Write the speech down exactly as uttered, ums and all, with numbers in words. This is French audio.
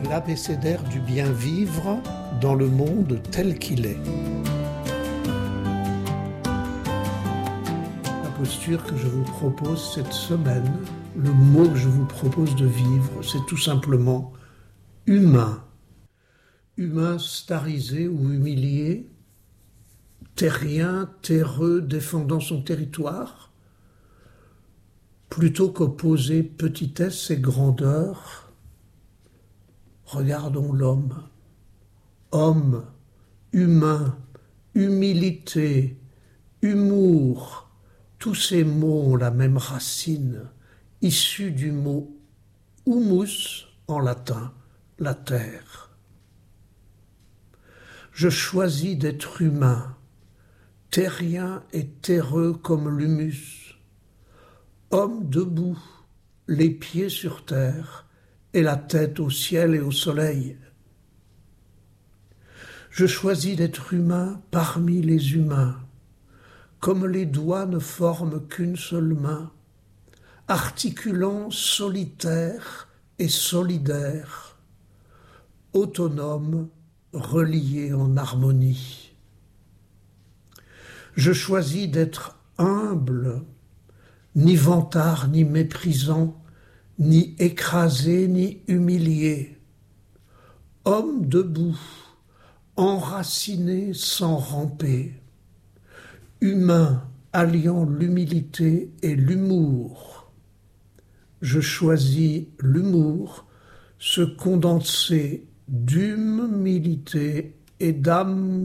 l'abécédaire du bien vivre dans le monde tel qu'il est. La posture que je vous propose cette semaine, le mot que je vous propose de vivre, c'est tout simplement humain. Humain starisé ou humilié, terrien, terreux, défendant son territoire, plutôt qu'opposer petitesse et grandeur, regardons l'homme. Homme, humain, humilité, humour, tous ces mots ont la même racine, issue du mot humus en latin, la terre. Je choisis d'être humain, terrien et terreux comme l'humus, homme debout, les pieds sur terre et la tête au ciel et au soleil. Je choisis d'être humain parmi les humains, comme les doigts ne forment qu'une seule main, articulant solitaire et solidaire, autonome, relié en harmonie. Je choisis d'être humble, ni vantard, ni méprisant, ni écrasé, ni humilié, homme debout, enraciné sans ramper, humain alliant l'humilité et l'humour. Je choisis l'humour, ce condensé d'humilité et d'âme